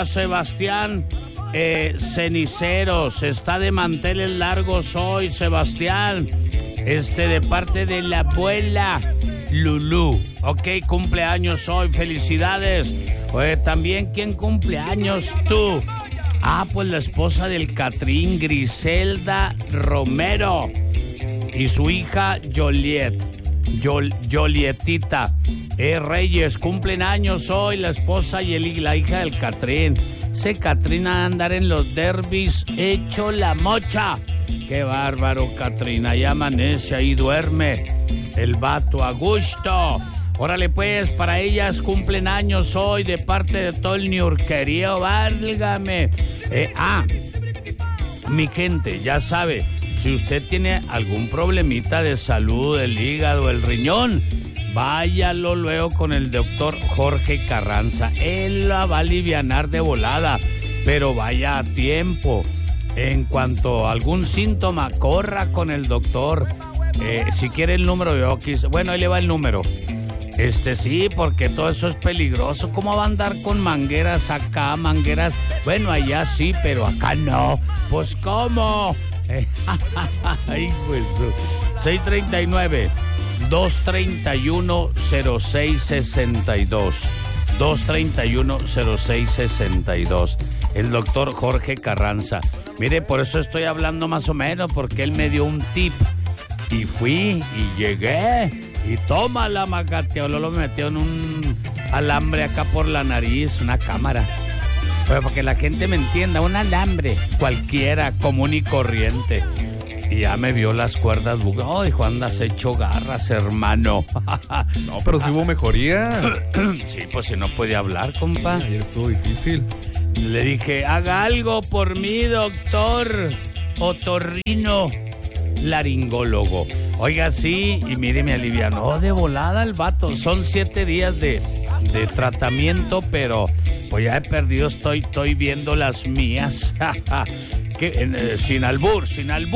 para Sebastián Ceniceros. Está de manteles largos hoy, Sebastián. De parte de la abuela Lulú. Ok, cumpleaños hoy, felicidades. Oye, también, ¿quién cumpleaños? Tú. Pues la esposa del Catrín, Griselda Romero. Y su hija Jolietita Reyes, cumplen años hoy la esposa y la hija del Catrín. Catrín a andar en los derbis hecho la mocha. Qué bárbaro, Catrina, ya amanece ahí, duerme el vato a gusto. Órale pues, para ellas cumplen años hoy de parte de todo el ñurquerío, válgame. Mi gente, ya sabe, si usted tiene algún problemita de salud, el hígado, el riñón, váyalo luego con el doctor Jorge Carranza. Él la va a alivianar de volada, pero vaya a tiempo. En cuanto a algún síntoma, corra con el doctor. Si quiere el número de Oquis, bueno, ahí le va el número. Sí, porque todo eso es peligroso. ¿Cómo va a andar con mangueras acá, mangueras? Bueno, allá sí, pero acá no. Pues, ¿cómo? Ay, pues, 639-231-0662. 231-0662. El doctor Jorge Carranza. Mire, por eso estoy hablando más o menos, porque él me dio un tip. Y fui, y llegué, y toma la macateolo, lo metió en un alambre acá por la nariz, una cámara. Pero para que la gente me entienda, un alambre cualquiera, común y corriente. Y ya me vio las cuerdas. ¡Ay, Juan, has hecho garras, hermano! No, pero sí hubo mejoría. Sí, pues si no podía hablar, compa. Ayer estuvo difícil. Le dije, haga algo por mí, doctor otorrino laringólogo. Oiga, sí, y mire, me alivianó de volada el vato. Son 7 días de tratamiento, pero pues ya he perdido, estoy viendo las mías. Sin albur.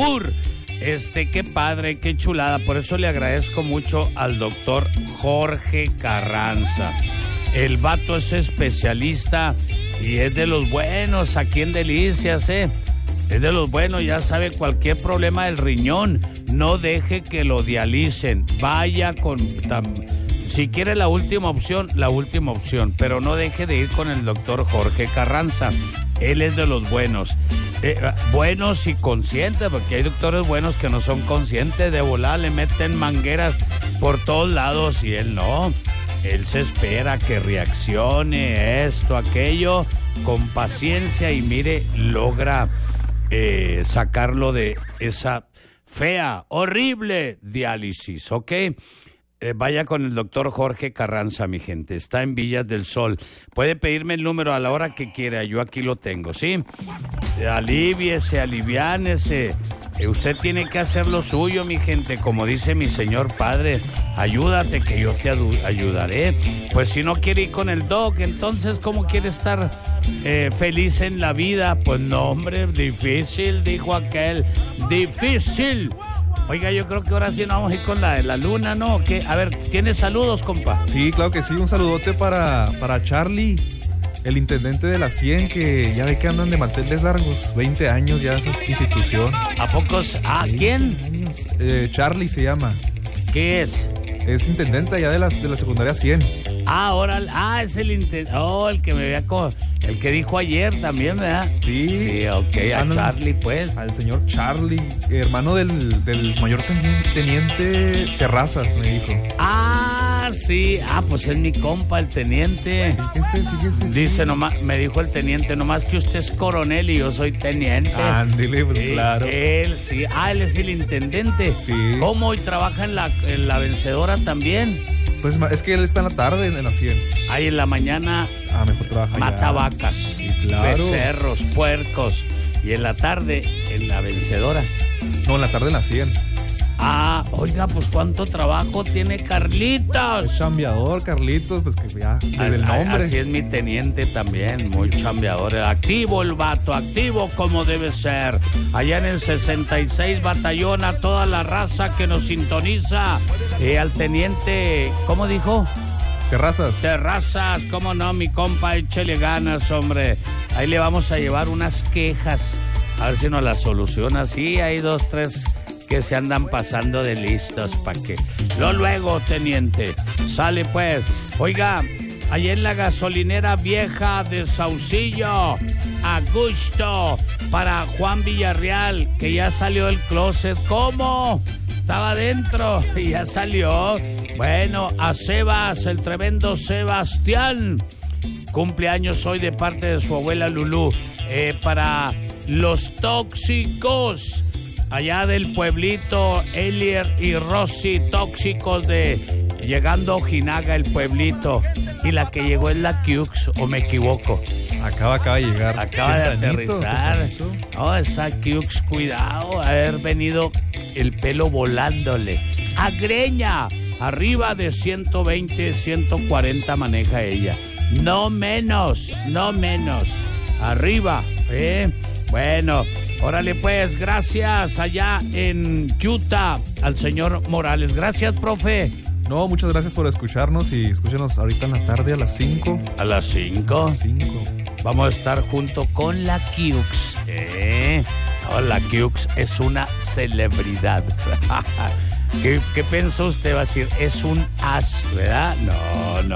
Qué padre, qué chulada. Por eso le agradezco mucho al doctor Jorge Carranza. El vato es especialista y es de los buenos aquí en Delicias, Es de los buenos, ya sabe, cualquier problema del riñón, no deje que lo dialicen. Vaya con... Si quiere la última opción, pero no deje de ir con el doctor Jorge Carranza. Él es de los buenos. Buenos y conscientes, porque hay doctores buenos que no son conscientes. De volar le meten mangueras por todos lados y él no. Él se espera que reaccione esto, aquello, con paciencia y mire, logra sacarlo de esa fea, horrible diálisis, ¿ok? Vaya con el doctor Jorge Carranza, mi gente. Está en Villas del Sol. Puede pedirme el número a la hora que quiera. Yo aquí lo tengo, ¿sí? Alivíese, aliviánese. Usted tiene que hacer lo suyo, mi gente. Como dice mi señor padre, ayúdate que yo te ayudaré. Pues si no quiere ir con el doc, entonces, ¿cómo quiere estar feliz en la vida? Pues no, hombre, difícil, dijo aquel. Difícil. Oiga, yo creo que ahora sí nos vamos a ir con la de la luna, ¿no? ¿Qué? A ver, ¿tienes saludos, compa? Sí, claro que sí. Un saludote para Charlie, el intendente de la 100, que ya ve que andan de manteles largos. 20 años ya esa institución. ¿A pocos? ¿Quién? Años. Charlie se llama. ¿Qué es? Es intendente allá de la secundaria 100. Ahora, es el intendente. El que me vea como... El que dijo ayer también, ¿verdad? Sí, ok, a Charlie, pues. Al señor Charlie, hermano del mayor teniente Terrazas, me dijo. Sí, pues es mi compa, el teniente. Fíjese. Dice, nomás, me dijo el teniente, nomás que usted es coronel y yo soy teniente. Ándele, pues claro. Él, sí. Él es el intendente. Sí. ¿Cómo? ¿Y trabaja en la Vencedora también? Pues es que él está en la tarde en la 100. En la mañana mejor trabaja mata vacas, sí, claro. Becerros, puercos. Y en la tarde en la Vencedora. No, en la tarde en la 100. Oiga, pues cuánto trabajo tiene Carlitos. Es chambeador, Carlitos, pues que ya, desde el nombre. Así es mi teniente también, muy chambeador. Activo el vato, activo como debe ser. Allá en el 66 Batallón, a toda la raza que nos sintoniza. Al teniente, ¿cómo dijo? Terrazas, cómo no, mi compa, échele ganas, hombre. Ahí le vamos a llevar unas quejas, a ver si nos las soluciona. Sí, hay 2, 3 que se andan pasando de listos, ¿para qué? Luego, teniente, sale pues. Oiga, allá en la gasolinera vieja de Saucillo, a gusto, para Juan Villarreal, que ya salió del closet. ¿Cómo? Estaba adentro y ya salió. Bueno, a Sebas, el tremendo Sebastián, cumpleaños hoy de parte de su abuela Lulú. Para los tóxicos, allá del pueblito, Elier y Rosy, tóxicos de llegando a Ojinaga, el pueblito. Y la que llegó es la Cux, ¿o me equivoco? Acaba de llegar. Acaba de aterrizar. No, esa Cux, cuidado, haber venido el pelo volándole. A greña, arriba de 120, 140 maneja ella. No menos. Arriba, Bueno, órale pues, gracias allá en Utah al señor Morales. Gracias, profe. No, muchas gracias por escucharnos y escúchenos ahorita en la tarde a las 5. ¿A las 5? Vamos a estar junto con la Cux. No, la Cux es una celebridad. ¿Qué pensó usted? Va a decir, es un as, ¿verdad? No.